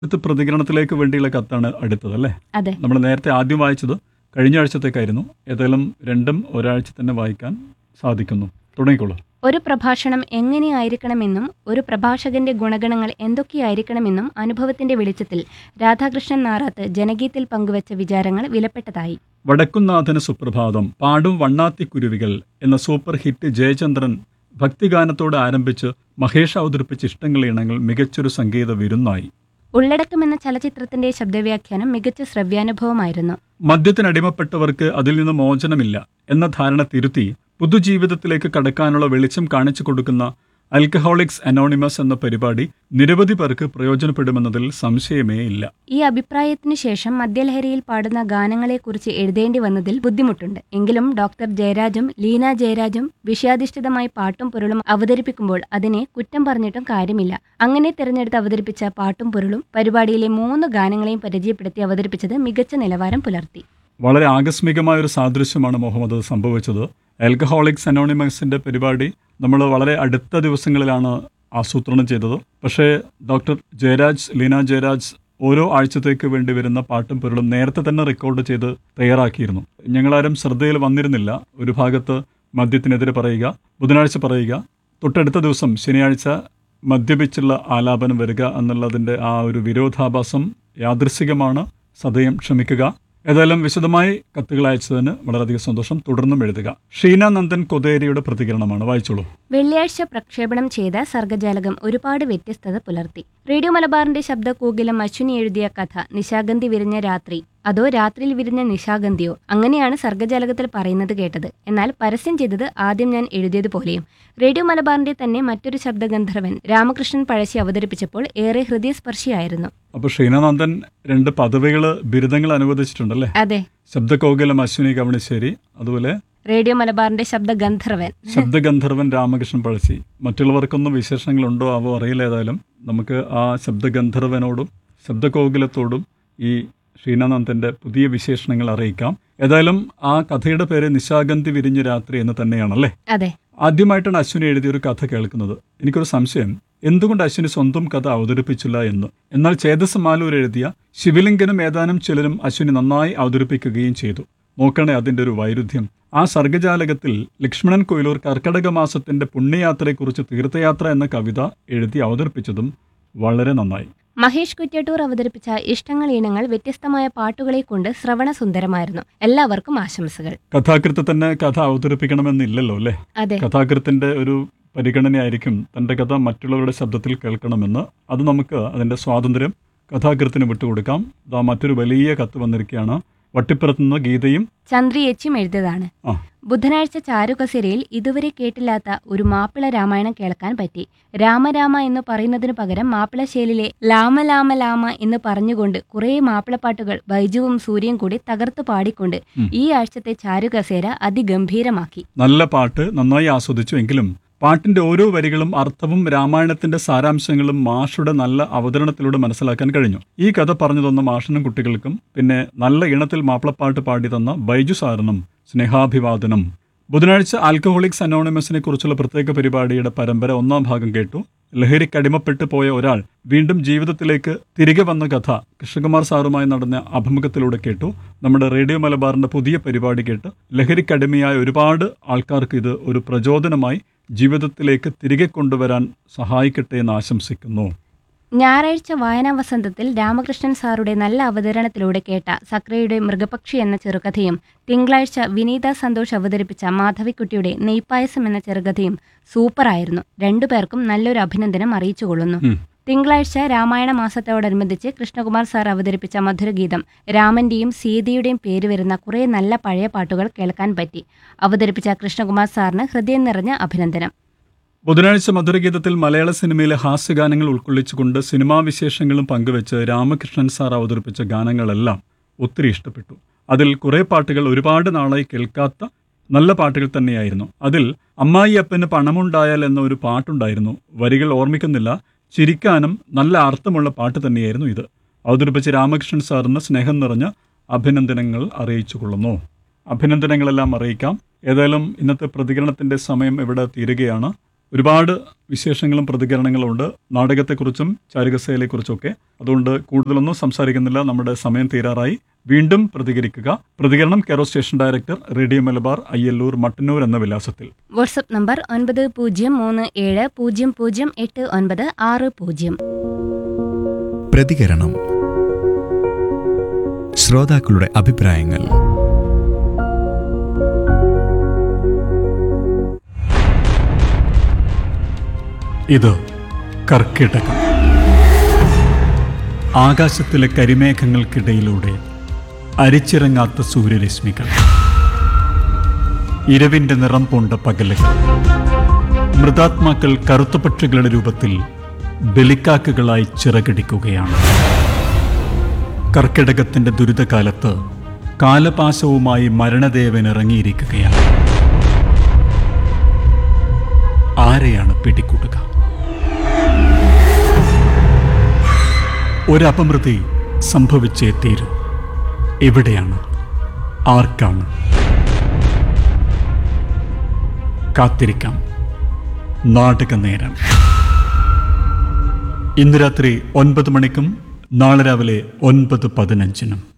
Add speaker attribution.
Speaker 1: അടുത്ത പ്രതികരണത്തിലേക്ക് വേണ്ടിയുള്ള കത്താണ് അടുത്തത് അല്ലേ?
Speaker 2: അതെ.
Speaker 1: നമ്മൾ നേരത്തെ ആദ്യം വായിച്ചത് കഴിഞ്ഞ ആഴ്ചത്തേക്കായിരുന്നു. ഏതായാലും രണ്ടും ഒരാഴ്ച തന്നെ വായിക്കാൻ സാധിക്കുന്നു. തുടങ്ങിക്കോളൂ.
Speaker 2: ഒരു പ്രഭാഷണം എങ്ങനെയായിരിക്കണമെന്നും ഒരു പ്രഭാഷകന്റെ ഗുണഗണങ്ങൾ എന്തൊക്കെയായിരിക്കണമെന്നും അനുഭവത്തിന്റെ വെളിച്ചത്തിൽ രാധാകൃഷ്ണൻ നാറാത്ത് ജനഗീത്തിൽ പങ്കുവച്ച വിചാരങ്ങൾ വിലപ്പെട്ടതായി.
Speaker 1: വടക്കുംനാഥന് സുപ്രഭാതം, പാടും വണ്ണാത്തിക്കുരുവികൾ എന്ന സൂപ്പർ ഹിറ്റ് ജയചന്ദ്രൻ ഭക്തിഗാനത്തോട് ആരംഭിച്ച് മഹേഷ് അവതരിപ്പിച്ച ഇഷ്ടങ്ങൾ ഇണങ്ങൾ മികച്ചൊരു സംഗീത വിരുന്നായി.
Speaker 2: ഉള്ളടക്കം എന്ന ചലച്ചിത്രത്തിന്റെ ശബ്ദവ്യാഖ്യാനം മികച്ച ശ്രവ്യാനുഭവമായിരുന്നു.
Speaker 1: മദ്യത്തിനടിമപ്പെട്ടവർക്ക് അതിൽ നിന്ന് മോചനമില്ല എന്ന ധാരണ തിരുത്തി പുതുജീവിതത്തിലേക്ക് കടക്കാനുള്ള വെളിച്ചം കാണിച്ചു കൊടുക്കുന്ന ആൽക്കഹോളിക്സ് അനോണിമസ് എന്ന പരിപാടി നിരവധി പേർക്ക് പ്രയോജനപ്പെടുമെന്നതിൽ സംശയമേ ഇല്ല.
Speaker 2: ഈ അഭിപ്രായത്തിനു ശേഷം മദ്യലഹരിയിൽ പാടുന്ന ഗാനങ്ങളെക്കുറിച്ച് എഴുതേണ്ടി വന്നതിൽ ബുദ്ധിമുട്ടുണ്ട്. എങ്കിലും ഡോക്ടർ ജയരാജും ലീന ജയരാജും വിഷയാധിഷ്ഠിതമായി പാട്ടും പൊരുളും അവതരിപ്പിക്കുമ്പോൾ അതിനെ കുറ്റം പറഞ്ഞിട്ടും കാര്യമില്ല. അങ്ങനെ തിരഞ്ഞെടുത്ത് അവതരിപ്പിച്ച പാട്ടും പൊരുളും പരിപാടിയിലെ 3 ഗാനങ്ങളെയും പരിചയപ്പെടുത്തി അവതരിപ്പിച്ചത് മികച്ച നിലവാരം പുലർത്തി.
Speaker 1: വളരെ ആകസ്മികമായ ഒരു സാദൃശ്യമാണ് മുഹമ്മദ് സംഭവിച്ചത്. ആൽക്കഹോളിക്സ് അനോണിമസിന്റെ പരിപാടി നമ്മൾ വളരെ അടുത്ത ദിവസങ്ങളിലാണ് ആസൂത്രണം ചെയ്തത്. പക്ഷേ ഡോക്ടർ ജയരാജ്, ലീന ജയരാജ് ഓരോ ആഴ്ചത്തേക്ക് വേണ്ടി വരുന്ന പാട്ടും പൊരുളും നേരത്തെ തന്നെ റെക്കോർഡ് ചെയ്ത് തയ്യാറാക്കിയിരുന്നു. ഞങ്ങളാരും ശ്രദ്ധയിൽ വന്നിരുന്നില്ല. ഒരു ഭാഗത്ത് മദ്യത്തിനെതിരെ പറയുക, ബുധനാഴ്ച പറയുക, തൊട്ടടുത്ത ദിവസം ശനിയാഴ്ച മദ്യപിച്ചുള്ള ആലാപനം വരിക എന്നുള്ളതിൻ്റെ ആ ഒരു വിരോധാഭാസം യാദൃശ്ചികമാണ്. സദയം ക്ഷമിക്കുക. ഏതായാലും വിശദമായി കത്തുകൾ അയച്ചതിന് വളരെയധികം സന്തോഷം. തുടർന്നും എഴുതുക. ഷീന നന്ദൻ കൊതേരിയുടെ പ്രതികരണമാണ്, വായിച്ചോളൂ.
Speaker 2: വെള്ളിയാഴ്ച പ്രക്ഷേപണം ചെയ്ത സർഗജാലകം ഒരുപാട് വ്യത്യസ്തത പുലർത്തി. റേഡിയോ മലബാറിന്റെ ശബ്ദകൂകിലം അശ്വിനി എഴുതിയ കഥ നിശാഗന്ധി വിരിഞ്ഞ രാത്രി, അതോ രാത്രിയിൽ വിരിഞ്ഞ നിശാഗന്ധിയോ, അങ്ങനെയാണ് സർഗജാലകത്തിൽ പറയുന്നത് കേട്ടത്. എന്നാൽ പരസ്യം ചെയ്തത് ആദ്യം ഞാൻ എഴുതിയതുപോലെയും. റേഡിയോ മലബാറിന്റെ തന്നെ മറ്റൊരു ശബ്ദഗന്ധർവൻ രാമകൃഷ്ണൻ പഴശ്ശി അവതരിപ്പിച്ചപ്പോൾ ഏറെ ഹൃദയസ്പർശിയായിരുന്നു.
Speaker 1: അപ്പൊ ഷീനാനന്ദൻ 2 പദവികള്, ബിരുദങ്ങൾ അനുവദിച്ചിട്ടുണ്ടല്ലേ?
Speaker 2: അതെ.
Speaker 1: ശബ്ദകോകിലം അശ്വിനി കവണിശ്ശേരി, അതുപോലെ
Speaker 2: റേഡിയോ മലബാറിന്റെ
Speaker 1: ശബ്ദഗന്ധർവൻ രാമകൃഷ്ണൻ പഴശ്ശി. മറ്റുള്ളവർക്കൊന്നും വിശേഷങ്ങളുണ്ടോ ആവോ അറിയില്ല. ഏതായാലും നമുക്ക് ആ ശബ്ദഗന്ധർവനോടും ശബ്ദകോകിലത്തോടും ഈ ഷീനാനന്ദന്റെ പുതിയ വിശേഷണങ്ങൾ അറിയിക്കാം. ഏതായാലും ആ കഥയുടെ പേര് നിശാഗന്ധി വിരിഞ്ഞ രാത്രി എന്ന് തന്നെയാണല്ലേ?
Speaker 2: അതെ.
Speaker 1: ആദ്യമായിട്ടാണ് അശ്വിനി എഴുതിയൊരു കഥ കേൾക്കുന്നത്. എനിക്കൊരു സംശയം, എന്തുകൊണ്ട് അശ്വിനി സ്വന്തം കഥ അവതരിപ്പിച്ചില്ല എന്ന്. എന്നാൽ ചേതസ് മാലൂർ എഴുതിയ ശിവലിംഗനും ഏതാനും ചിലരും അശ്വിനി നന്നായി അവതരിപ്പിക്കുകയും ചെയ്തു. നോക്കണേ അതിൻ്റെ ഒരു വൈരുദ്ധ്യം. ആ സർഗജാലകത്തിൽ ലക്ഷ്മണൻ കൊയിലൂർ കർക്കടക മാസത്തിന്റെ പുണ്യയാത്രയെക്കുറിച്ച് തീർത്ഥയാത്ര എന്ന കവിത എഴുതി അവതരിപ്പിച്ചതും വളരെ നന്നായി.
Speaker 2: മഹേഷ് കുറ്റ്യാട്ടൂർ അവതരിപ്പിച്ച ഇഷ്ടങ്ങൾ ഇനങ്ങൾ വ്യത്യസ്തമായ പാട്ടുകളെ കൊണ്ട് ശ്രവണസുന്ദരമായിരുന്നു. എല്ലാവർക്കും ആശംസകൾ.
Speaker 1: കഥാകൃത്ത് തന്നെ കഥ അവതരിപ്പിക്കണമെന്നില്ലല്ലോ അല്ലേ?
Speaker 2: അതെ.
Speaker 1: കഥാകൃത്തിന്റെ ഒരു പരിഗണനയായിരിക്കും തന്റെ കഥ മറ്റുള്ളവരുടെ ശബ്ദത്തിൽ കേൾക്കണമെന്ന്. അത് നമുക്ക് അതിന്റെ സ്വാതന്ത്ര്യം കഥാകൃത്തിന് വിട്ടുകൊടുക്കാം. ഇതാ മറ്റൊരു വലിയ കത്ത് വന്നിരിക്കുകയാണ്. വട്ടിപ്പുറത്തുനിന്ന് ഗീതയും
Speaker 2: ചന്ദ്രിയേച്ചിയും എഴുതിയതാണ്. ബുധനാഴ്ച ചാരുകസേരയിൽ ഇതുവരെ കേട്ടില്ലാത്ത ഒരു മാപ്പിള രാമായണം കേൾക്കാൻ പറ്റി. രാമരാമ എന്ന് പറയുന്നതിനു പകരം മാപ്പിള ശൈലിയിലെ ലാമ ലാമ ലാമ എന്ന് പറഞ്ഞുകൊണ്ട് കുറേ മാപ്പിളപ്പാട്ടുകൾ ബൈജുവും സൂര്യയും കൂടി തകർത്തു പാടിക്കൊണ്ട് ഈ ആഴ്ചത്തെ ചാരുകസേര അതിഗംഭീരമാക്കി.
Speaker 1: നല്ല പാട്ട്, നന്നായി ആസ്വദിച്ചു. എങ്കിലും പാട്ടിന്റെ ഓരോ വരികളും അർത്ഥവും രാമായണത്തിന്റെ സാരാംശങ്ങളും മാഷുടെ നല്ല അവതരണത്തിലൂടെ മനസ്സിലാക്കാൻ കഴിഞ്ഞു. ഈ കഥ പറഞ്ഞു തന്ന മാഷിനും കുട്ടികൾക്കും, പിന്നെ നല്ല ഇണത്തിൽ മാപ്പിളപ്പാട്ട് പാടി തന്ന ബൈജു സാറിനും സ്നേഹാഭിവാദനം. ബുധനാഴ്ച ആൽക്കഹോളിക്സ് അനോണിമസിനെ കുറിച്ചുള്ള പ്രത്യേക പരിപാടിയുടെ പരമ്പര 1ാം ഭാഗം കേട്ടു. ലഹരിക്കടിമപ്പെട്ടു പോയ ഒരാൾ വീണ്ടും ജീവിതത്തിലേക്ക് തിരികെ വന്ന കഥ കൃഷ്ണകുമാർ സാറുമായി നടന്ന അഭിമുഖത്തിലൂടെ കേട്ടു. നമ്മുടെ റേഡിയോ മലബാറിന്റെ പുതിയ പരിപാടി കേട്ട് ലഹരിക്കടിമയായ ഒരുപാട് ആൾക്കാർക്ക് ഇത് ഒരു പ്രചോദനമായി ജീവിതത്തിലേക്ക് തിരികെ കൊണ്ടുവരാൻ സഹായിക്കട്ടെ എന്ന് ആശംസിക്കുന്നു.
Speaker 2: ഞായറാഴ്ച വായനാ വസന്തത്തിൽ രാമകൃഷ്ണൻ സാറുടെ നല്ല അവതരണത്തിലൂടെ കേട്ട സക്രയുടെ മൃഗപക്ഷി എന്ന ചെറുകഥയും തിങ്കളാഴ്ച വിനീത സന്തോഷ് അവതരിപ്പിച്ച മാധവിക്കുട്ടിയുടെ നെയ്പായസം എന്ന ചെറുകഥയും സൂപ്പറായിരുന്നു. 2 പേർക്കും നല്ലൊരു അഭിനന്ദനം അറിയിച്ചുകൊള്ളുന്നു. തിങ്കളാഴ്ച രാമായണ മാസത്തോടനുബന്ധിച്ച് കൃഷ്ണകുമാർ സാർ അവതരിപ്പിച്ച മധുരഗീതം രാമന്റെയും സീതയുടെയും പേര് വരുന്ന കുറേ നല്ല പഴയ പാട്ടുകൾ കേൾക്കാൻ പറ്റി. അവതരിപ്പിച്ച കൃഷ്ണകുമാർ സാറിന് ഹൃദയം നിറഞ്ഞ അഭിനന്ദനം.
Speaker 1: ബുധനാഴ്ച മധുരഗീതത്തിൽ മലയാള സിനിമയിലെ ഹാസ്യഗാനങ്ങൾ ഉൾക്കൊള്ളിച്ചുകൊണ്ട് സിനിമാ വിശേഷങ്ങളും പങ്കുവെച്ച് രാമകൃഷ്ണൻ സാർ അവതരിപ്പിച്ച ഗാനങ്ങളെല്ലാം ഒത്തിരി ഇഷ്ടപ്പെട്ടു. അതിൽ കുറേ പാട്ടുകൾ ഒരുപാട് നാളായി കേൾക്കാത്ത നല്ല പാട്ടുകൾ തന്നെയായിരുന്നു. അതിൽ അമ്മായി അപ്പന് പണമുണ്ടായാൽ എന്ന ഒരു പാട്ടുണ്ടായിരുന്നു. വരികൾ ഓർമ്മിക്കുന്നില്ല. ചിരിക്കാനും നല്ല അർത്ഥമുള്ള പാട്ട് തന്നെയായിരുന്നു ഇത്. അവതരിപ്പിച്ച രാമകൃഷ്ണൻ സാറിന് സ്നേഹം നിറഞ്ഞ അഭിനന്ദനങ്ങൾ അറിയിച്ചു കൊള്ളുന്നു. അഭിനന്ദനങ്ങളെല്ലാം അറിയിക്കാം. ഏതായാലും ഇന്നത്തെ പ്രതികരണത്തിന്റെ സമയം ഇവിടെ തീരുകയാണ്. ഒരുപാട് വിശേഷങ്ങളും പ്രതികരണങ്ങളും ഉണ്ട് നാടകത്തെക്കുറിച്ചും ചാരുകസേലയെക്കുറിച്ചൊക്കെ. അതുകൊണ്ട് കൂടുതലൊന്നും സംസാരിക്കുന്നില്ല, നമ്മുടെ സമയം തീരാറായി. വീണ്ടും പ്രതികരിക്കുക. പ്രതികരണം care station director, radio Malabar, Ayyallur, Mattannur എന്ന വിലാസത്തിൽ.
Speaker 2: WhatsApp number 9037008960.
Speaker 3: പ്രതികരണം. ശ്രോതാക്കളുടെ അഭിപ്രായങ്ങൾ.
Speaker 1: ഇത് കർക്കിടകം. ആകാശത്തിലെ കരിമേഘങ്ങൾക്കിടയിലൂടെ അരിച്ചിറങ്ങാത്ത സൂര്യരശ്മികൾ, ഇരവിന്റെ നിറം പൂണ്ട പകലുകൾ, മൃതാത്മാക്കൾ കറുത്ത പക്ഷികളുടെ രൂപത്തിൽ ബലിക്കാക്കുകളായി ചിറകടിക്കുകയാണ്. കർക്കിടകത്തിന്റെ ദുരിതകാലത്ത് കാലപാശവുമായി മരണദേവൻ ഇറങ്ങിയിരിക്കുകയാണ്. ആരെയാണ് പിടികൂടുക? ഒരപമൃതി സംഭവിച്ചേ തീരൂ. എവിടെയാണ്? ആർക്കാണ്? കാത്തിരിക്കാം. നാടകനേരം ഇന്ന് രാത്രി 9 മണിക്കും നാളെ രാവിലെ 9:15-നും.